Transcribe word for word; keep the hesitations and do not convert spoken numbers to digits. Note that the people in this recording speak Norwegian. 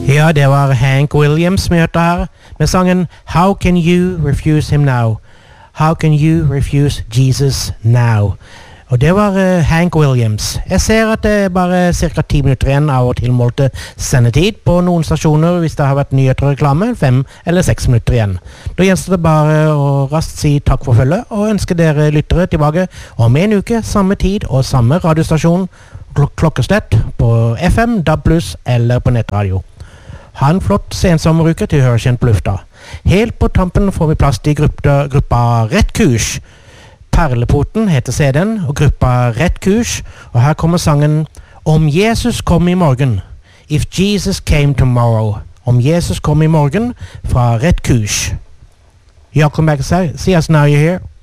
Ja, det var Hank Williams vi hørte her, med sangen How Can You Refuse Him Now? How Can You Refuse Jesus Now? Og det var uh, Hank Williams. Jeg ser at det er bare cirka ti minutter igjen av å tilmålte sendetid på noen stasjoner hvis det har vært nyheter og reklame, fem eller seks minutter igjen. Da gjenstår det bare å raskt si takk for følget og ønske dere lyttere tilbake om en uke, samme tid og samme radiostasjon, klok klokkeslett på F M, D A B plus eller på nettradio. Ha en flott sensommeruke til Hørskjent på lufta. Helt på tampen får vi plass til gruppa, gruppa Rett Kurs. Perleporten heter C D-en, og gruppa Rett Kurs. Og her kommer sangen Om Jesus kom i morgen. If Jesus came tomorrow. Om Jesus kom i morgen fra Rett Kurs. Y'all come back and say, see us now you're here.